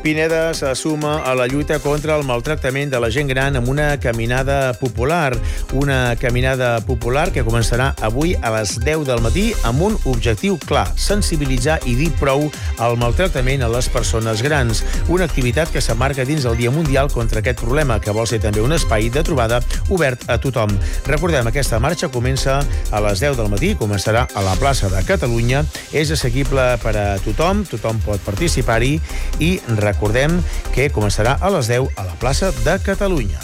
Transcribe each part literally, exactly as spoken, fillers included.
Pineda se suma a la lluita contra el maltractament de la gent gran amb una caminada popular. Una caminada popular que començarà avui a les deu del matí amb un objectiu clar: sensibilitzar i dir prou al maltractament a les persones grans. Una activitat que s'emmarca dins el Dia Mundial contra aquest problema, que vol ser també un espai de trobada obert a tothom. Recordem, aquesta marxa comença a les deu del matí, començarà a la plaça de Catalunya. És assequible per a tothom, tothom pot participar-hi i recordem que començarà a les deu a la plaça de Catalunya.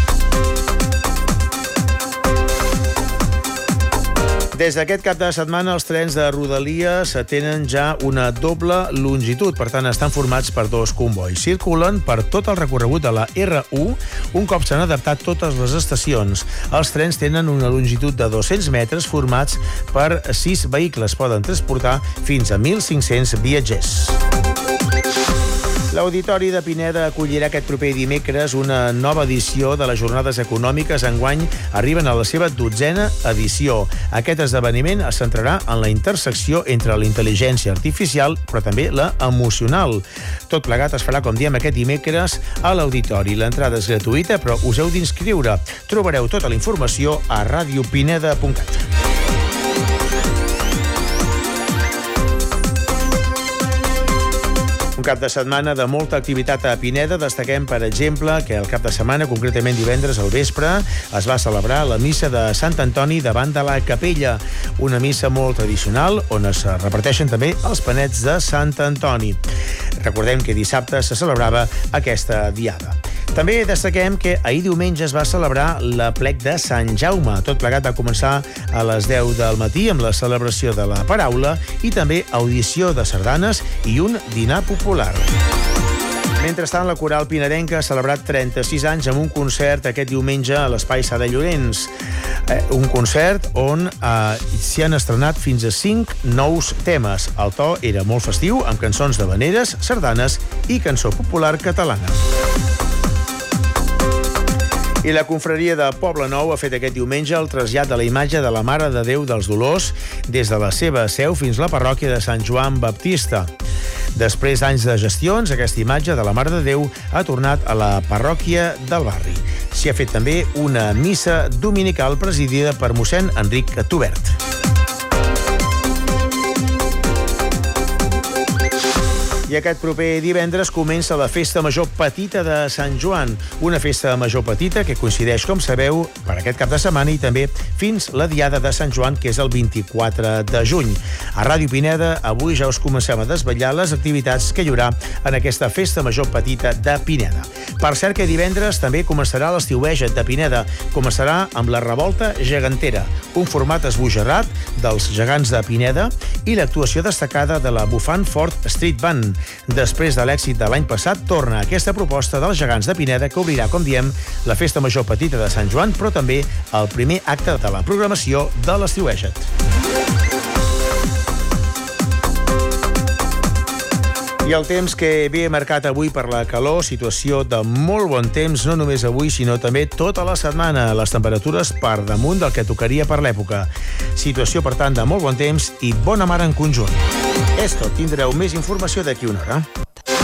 Des d'aquest cap de setmana, els trens de Rodalies tenen ja una doble longitud, per tant, estan formats per dos combois. Circulen per tot el recorregut de la erre u, un cop s'han adaptat totes les estacions. Els trens tenen una longitud de dos-cents metres formats per sis vehicles. Poden transportar fins a mil cinc-cents viatgers. L'Auditori de Pineda acollirà aquest proper dimecres una nova edició de les Jornades Econòmiques. Enguany arriben a la seva dotzena edició. Aquest esdeveniment es centrarà en la intersecció entre la intel·ligència artificial, però també la emocional. Tot plegat es farà, com diem, aquest dimecres a l'Auditori. L'entrada és gratuïta, però us heu d'inscriure. Trobareu tota la informació a radio pineda punt cat. Un cap de setmana de molta activitat a Pineda. Destaquem, per exemple, que el cap de setmana, concretament divendres al vespre, es va celebrar la missa de Sant Antoni davant de la capella. Una missa molt tradicional on es reparteixen també els panets de Sant Antoni. Recordem que dissabte se celebrava aquesta diada. També destaquem que ahir diumenge es va celebrar l'aplec de Sant Jaume. Tot plegat va començar a les deu del matí amb la celebració de la paraula i també audició de sardanes i un dinar popular. Mentrestant, la Coral Pinedenca ha celebrat trenta-sis anys amb un concert aquest diumenge a l'Espai Sala Llorenç. Eh, un concert on eh, s'hi han estrenat fins a cinc nous temes. El to era molt festiu, amb cançons d'havaneres, sardanes i cançó popular catalana. I la confraria de Poblenou ha fet aquest diumenge el trasllat de la imatge de la Mare de Déu dels Dolors des de la seva seu fins a la parròquia de Sant Joan Baptista. Després d'anys de gestions, aquesta imatge de la Mare de Déu ha tornat a la parròquia del barri. S'hi ha fet també una missa dominical presidida per mossèn Enric Tubert. I aquest proper divendres comença la Festa Major Petita de Sant Joan. Una festa major petita que coincideix, com sabeu, per aquest cap de setmana i també fins la Diada de Sant Joan, que és el vint-i-quatre de juny. A Ràdio Pineda avui ja us comencem a desvetllar les activitats que hi haurà en aquesta Festa Major Petita de Pineda. Per cert que divendres també començarà l'estiueja de Pineda. Començarà amb la Revolta Gegantera, un format esbojarrat dels gegants de Pineda i l'actuació destacada de la Bufant Fort Street Band. Després de l'èxit de l'any passat, torna aquesta proposta dels gegants de Pineda que obrirà, com diem, la Festa Major Petita de Sant Joan, però també el primer acte de la programació de l'estiueja't. I el temps que ve marcat avui per la calor, situació de molt bon temps, no només avui, sinó també tota la setmana. Les temperatures per damunt del que tocaria per l'època. Situació, per tant, de molt bon temps i bona mar en conjunt. És tot. Tindreu més informació d'aquí una hora.